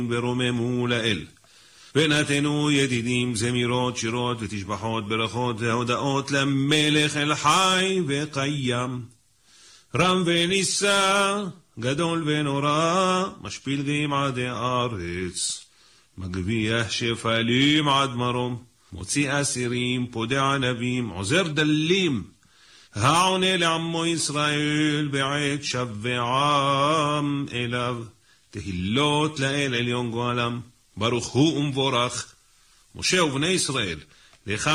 ורוממו לאל. ונתנו ידידים זמירות, שירות ותשבחות, ברכות והודאות למלך אל חי וקיים. רם ונישא, גדול ונורא, משפיל גמעי הארץ. מגביח שפלים עד מרום, מוציא אסירים, פודע ענבים, עוזר דלים. העונה לעמו ישראל בעת שבעם אליו. תהילות לאל עליון גואלם, ברוך הוא ומבורך. משה ובני ישראל, לך